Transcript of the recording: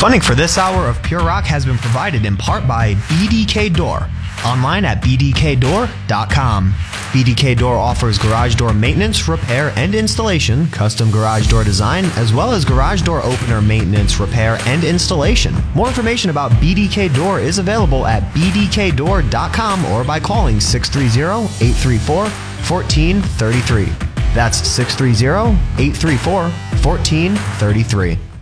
Funding for this hour of Pure Rock has been provided in part by BDK Door, online at bdkdoor.com. BDK Door offers garage door maintenance, repair, and installation, custom garage door design, as well as garage door opener maintenance, repair, and installation. More information about BDK Door is available at bdkdoor.com or by calling 630-834-1433. That's 630-834-1433.